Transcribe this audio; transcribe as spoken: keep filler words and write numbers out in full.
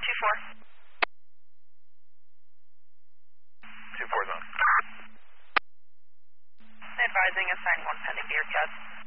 two four. two four zone. Advising assigned one pending beer cut.